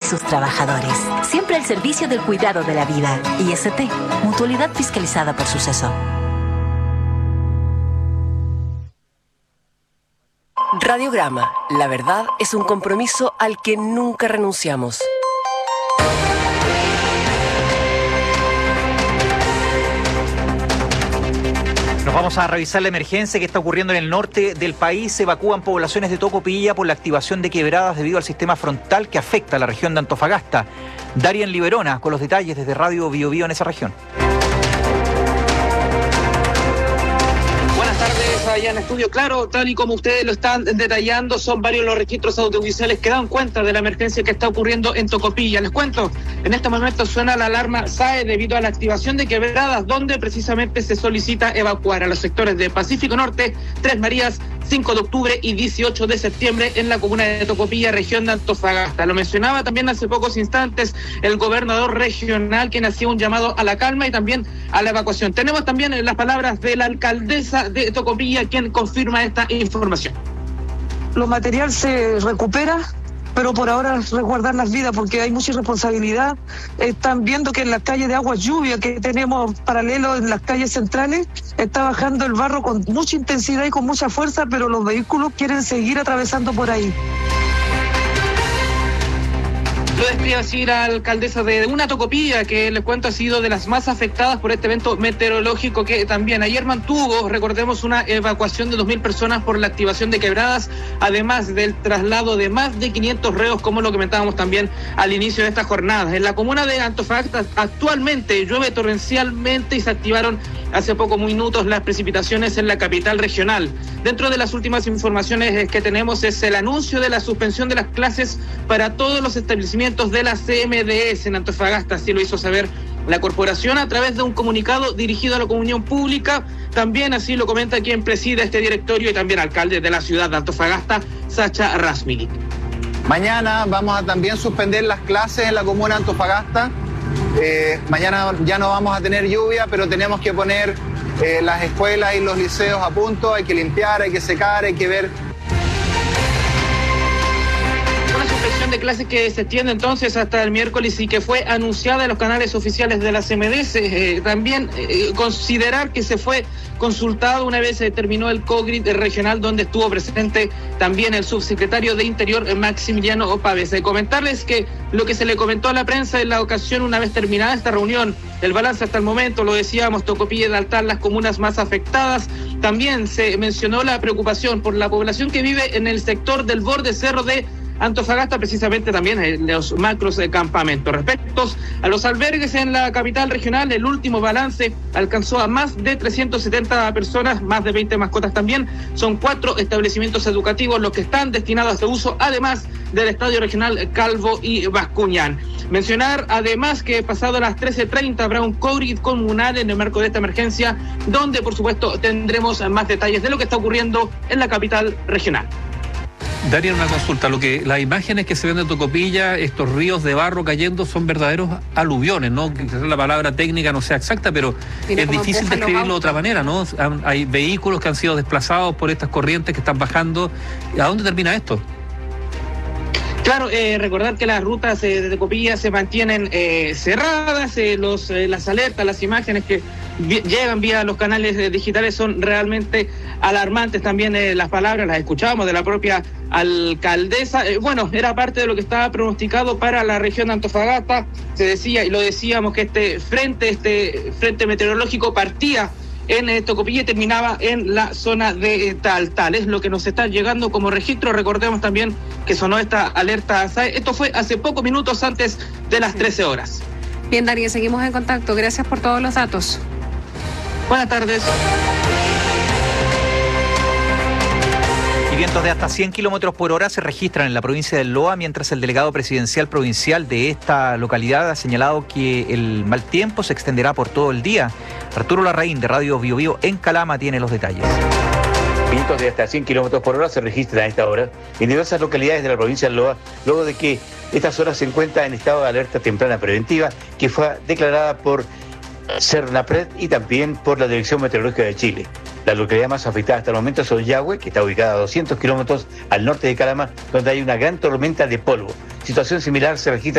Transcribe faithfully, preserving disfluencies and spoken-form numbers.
sus trabajadores. Siempre al servicio del cuidado de la vida. I S T, mutualidad fiscalizada por Suceso. Radiograma. La verdad es un compromiso al que nunca renunciamos. Nos vamos a revisar la emergencia que está ocurriendo en el norte del país. Se evacúan poblaciones de Tocopilla por la activación de quebradas debido al sistema frontal que afecta a la región de Antofagasta. Darien Liberona con los detalles desde Radio Bio Bio en esa región. Allá en estudio, claro, tal y como ustedes lo están detallando, son varios los registros audiovisuales que dan cuenta de la emergencia que está ocurriendo en Tocopilla. Les cuento, en este momento suena la alarma S A E debido a la activación de quebradas, donde precisamente se solicita evacuar a los sectores de Pacífico Norte, Tres Marías, cinco de octubre y dieciocho de septiembre en la comuna de Tocopilla, región de Antofagasta. Lo mencionaba también hace pocos instantes el gobernador regional, quien hacía un llamado a la calma y también a la evacuación. Tenemos también las palabras de la alcaldesa de Tocopilla, quien confirma esta información. Lo material se recupera, pero por ahora resguardar las vidas porque hay mucha irresponsabilidad. Están viendo que en las calles de agua lluvia que tenemos paralelo en las calles centrales está bajando el barro con mucha intensidad y con mucha fuerza, pero los vehículos quieren seguir atravesando por ahí. Lo describe así la alcaldesa de una Tocopilla, que les cuento ha sido de las más afectadas por este evento meteorológico, que también ayer mantuvo, recordemos, una evacuación de dos mil personas por la activación de quebradas, además del traslado de más de quinientos reos, como lo comentábamos también al inicio de esta jornada. En la comuna de Antofagasta actualmente llueve torrencialmente y se activaron hace pocos minutos las precipitaciones en la capital regional. Dentro de las últimas informaciones que tenemos es el anuncio de la suspensión de las clases para todos los establecimientos de la C M D S en Antofagasta. Así lo hizo saber la corporación a través de un comunicado dirigido a la comunión pública. También así lo comenta quien preside este directorio y también alcalde de la ciudad de Antofagasta, Sacha Rasmilik. Mañana vamos a también suspender las clases en la comuna de Antofagasta. Eh, mañana ya no vamos a tener lluvia, pero tenemos que poner eh, las escuelas y los liceos a punto. Hay que limpiar, hay que secar, hay que ver. Una suspensión de clases que se extiende entonces hasta el miércoles y que fue anunciada en los canales oficiales de la C M D S. Eh, también eh, considerar que se fue consultado una vez se terminó el COGRID regional, donde estuvo presente también el subsecretario de Interior, Maximiliano Pávez. Eh, comentarles que lo que se le comentó a la prensa en la ocasión, una vez terminada esta reunión, el balance hasta el momento, lo decíamos, Tocopilla y Daltal, las comunas más afectadas. También se mencionó la preocupación por la población que vive en el sector del borde cerro de Antofagasta, precisamente también en los macros de campamentos. Respecto a los albergues en la capital regional, el último balance alcanzó a más de trescientas setenta personas, más de veinte mascotas también. Son cuatro establecimientos educativos los que están destinados a este uso, además del Estadio Regional Calvo y Bascuñán. Mencionar además que pasado las trece treinta habrá un COGRID comunal en el marco de esta emergencia, donde por supuesto tendremos más detalles de lo que está ocurriendo en la capital regional. Daría una consulta, lo que las imágenes que se ven de Tocopilla, estos ríos de barro cayendo, son verdaderos aluviones, ¿no? Quizás la palabra técnica no sea exacta, pero Mira, es difícil describirlo de otra manera, ¿no? Hay vehículos que han sido desplazados por estas corrientes que están bajando. ¿A dónde termina esto? Claro, eh, recordar que las rutas eh, de Tocopilla se mantienen eh, cerradas, eh, los, eh, las alertas, las imágenes que vi- llegan vía los canales eh, digitales son realmente alarmantes. También eh, las palabras las escuchábamos de la propia alcaldesa. Eh, bueno, era parte de lo que estaba pronosticado para la región de Antofagasta. Se decía, y lo decíamos, que este frente, este frente meteorológico partía en eh, Tocopilla y terminaba en la zona de eh, Taltal. Es lo que nos está llegando como registro. Recordemos también que sonó esta alerta S A E. Esto fue hace pocos minutos antes de las trece horas. Bien, Darío, seguimos en contacto. Gracias por todos los datos. Buenas tardes. Y vientos de hasta cien kilómetros por hora se registran en la provincia del Loa, mientras el delegado presidencial provincial de esta localidad ha señalado que el mal tiempo se extenderá por todo el día. Arturo Larraín, de Radio Bio Bio en Calama, tiene los detalles. Vientos de hasta cien kilómetros por hora se registran a esta hora en diversas localidades de la provincia del Loa, luego de que esta zona se encuentra en estado de alerta temprana preventiva, que fue declarada por CERNAPRED y también por la Dirección Meteorológica de Chile. La localidad más afectada hasta el momento es Ollagüe, que está ubicada a doscientos kilómetros al norte de Calama, donde hay una gran tormenta de polvo. Situación similar se registra